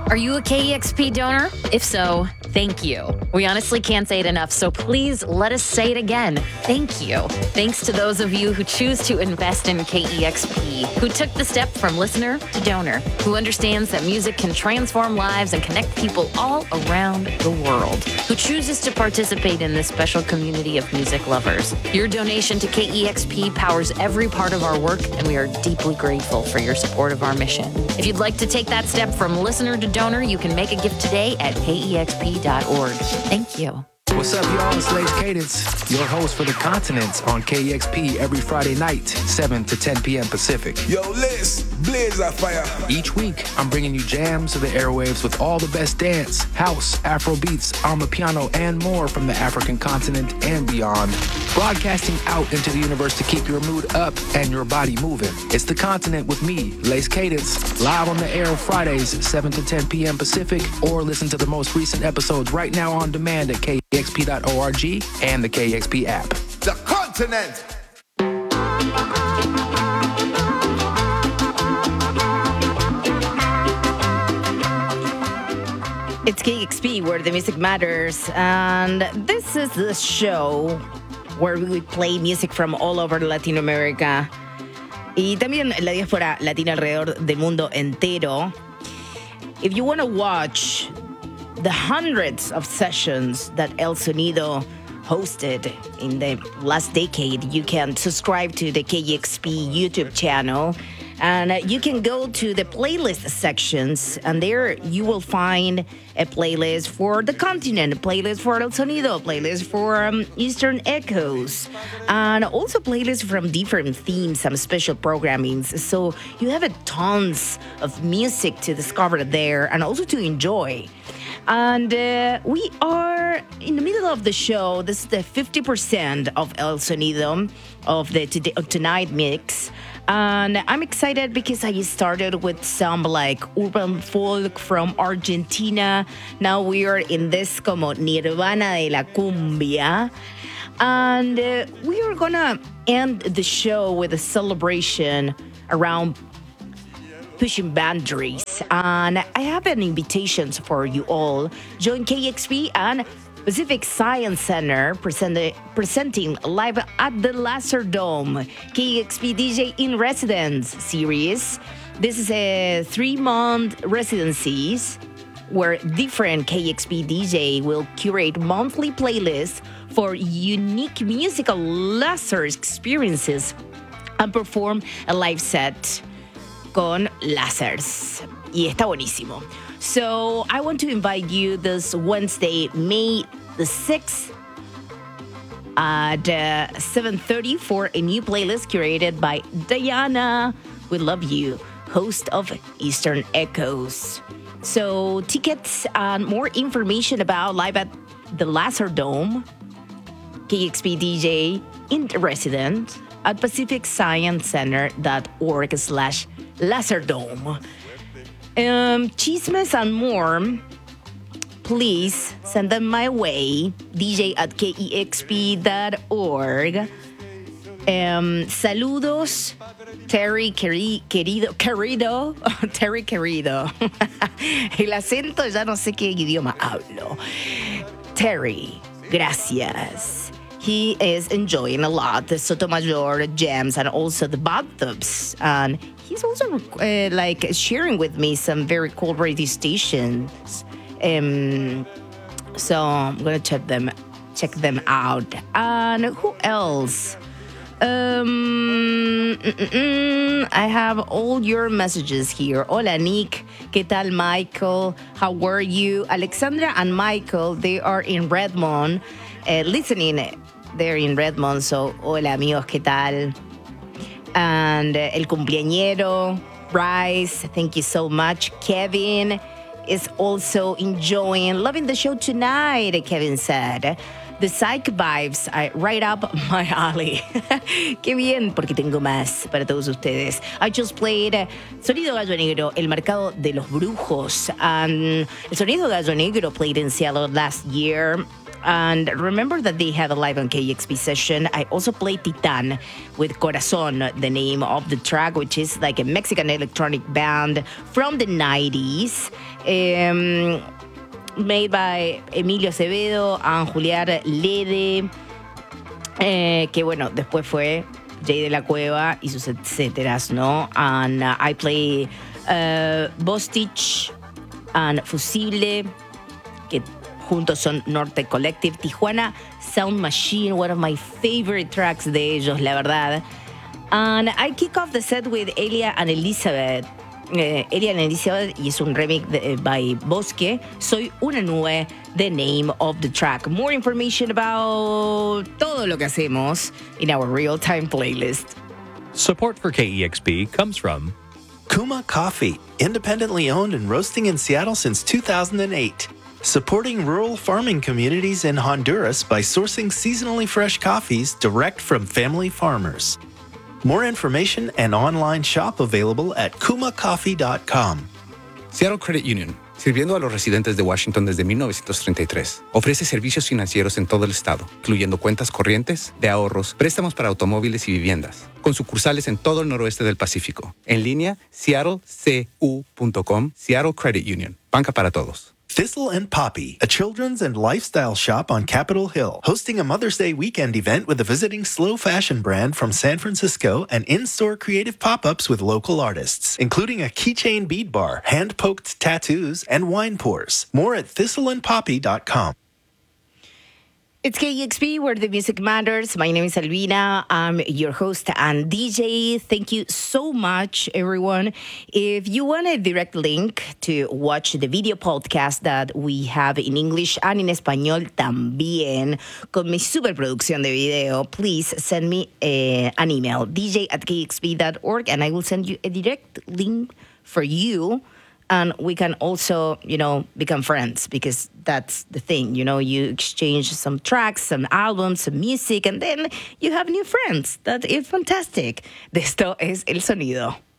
Are you a KEXP donor? If so, thank you. We honestly can't say it enough, so please let us say it again. Thank you. Thanks to those of you who choose to invest in KEXP, who took the step from listener to donor, who understands that music can transform lives and connect people all around the world, who chooses to participate in this special community of music lovers. Your donation to KEXP powers every part of our work, and we are deeply grateful for your support of our mission. If you'd like to take that step from listener to donor, you can make a gift today at KEXP.org. Thank you. What's up, y'all? It's Lace Cadence, your host for The Continent on KEXP every Friday night, 7 to 10 p.m. Pacific. Yo, Lace, blaze that fire. Each week, I'm bringing you jams to the airwaves with all the best dance, house, Afro beats, Amapiano, and more from the African continent and beyond. Broadcasting out into the universe to keep your mood up and your body moving. It's The Continent with me, Lace Cadence, live on the air Fridays, 7 to 10 p.m. Pacific, or listen to the most recent episodes right now on demand at KEXP.org and the KEXP app. The Continent. It's KEXP, where the music matters, and this is the show where we play music from all over Latin America y también la diáspora latina alrededor del mundo entero. If you want to watch the hundreds of sessions that El Sonido hosted in the last decade, you can subscribe to the KEXP YouTube channel, and you can go to the playlist sections, and there you will find a playlist for the continent, a playlist for El Sonido, a playlist for Eastern Echoes, and also playlists from different themes, some special programmings. So you have tons of music to discover there and also to enjoy. And we are in the middle of the show. This is the 50% of El Sonido of the tonight mix. And I'm excited because I started with some like urban folk from Argentina. Now we are in this como Nirvana de la cumbia. And we are gonna end the show with a celebration around pushing boundaries. And I have an invitation for you all. Join KEXP and Pacific Science Center presenting live at the Laser Dome, KEXP DJ in Residence series. This is a 3-month residencies where different KEXP DJ will curate monthly playlists for unique musical laser experiences and perform a live set con lásers. Y está buenísimo. So I want to invite you this Wednesday, May the 6th at 7:30 for a new playlist curated by Diana, We Love You, host of Eastern Echoes. So tickets and more information about live at the Laser Dome, KEXP DJ in residence at pacificsciencecenter.org/Laserdome. Chismes and more, please send them my way, dj@kexp.org. Saludos, Terry querido. Terry querido. El acento ya no sé qué idioma hablo. Terry, gracias. He is enjoying a lot the Sotomayor jams and also the bathtubs. And he's also like sharing with me some very cool radio stations. So I'm gonna check them out. And who else? I have all your messages here. Hola, Nick. ¿Qué tal, Michael? How are you? Alexandra and Michael, they are in Redmond, listening. They're in Redmond, so hola, amigos, ¿qué tal? And el cumpleañero, Bryce, thank you so much. Kevin is also enjoying, loving the show tonight, Kevin said. The psych vibes are right up my alley. Qué bien, porque tengo más para todos ustedes. I just played Sonido Gallo Negro, El Mercado de los Brujos. And El Sonido Gallo Negro played in Seattle last year. And remember that they had a live on KEXP session. I also played Titan with Corazon, the name of the track, which is like a Mexican electronic band from the 90s. Made by Emilio Acevedo and Julián Lede, que bueno, después fue Jay de la Cueva y sus etcéteras, ¿no? And I play Bostich and Fusible, que juntos son Norte Collective. Tijuana Sound Machine, one of my favorite tracks de ellos, la verdad. And I kick off the set with Elia and Elizabeth. Elia and Elizabeth, y es un remix by Bosque. Soy una nube, the name of the track. More information about todo lo que hacemos in our real-time playlist. Support for KEXP comes from Kuma Coffee, independently owned and roasting in Seattle since 2008. Supporting rural farming communities in Honduras by sourcing seasonally fresh coffees direct from family farmers. More information and online shop available at kumacoffee.com. Seattle Credit Union, sirviendo a los residentes de Washington desde 1933. Ofrece servicios financieros en todo el estado, incluyendo cuentas corrientes, de ahorros, préstamos para automóviles y viviendas, con sucursales en todo el noroeste del Pacífico. En línea, seattlecu.com, Seattle Credit Union, banca para todos. Thistle and Poppy, a children's and lifestyle shop on Capitol Hill, hosting a Mother's Day weekend event with a visiting slow fashion brand from San Francisco and in-store creative pop-ups with local artists, including a keychain bead bar, hand-poked tattoos, and wine pours. More at thistleandpoppy.com. It's KEXP, where the music matters. My name is Albina. I'm your host and DJ. Thank you so much, everyone. If you want a direct link to watch the video podcast that we have in English and in español también, con mi superproducción de video, please send me an email, dj@kexp.org, and I will send you a direct link for you. And we can also, become friends, because that's the thing, you exchange some tracks, some albums, some music, and then you have new friends. That is fantastic. De esto es El Sonido.